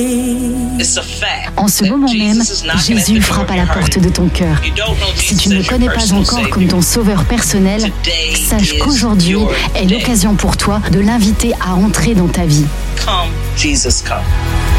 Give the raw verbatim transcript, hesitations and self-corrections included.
En ce moment même, Jésus frappe à la porte de ton cœur. Si tu ne le connais pas encore comme ton sauveur personnel, sache qu'aujourd'hui est l'occasion pour toi de l'inviter à entrer dans ta vie. Come, Jesus, come.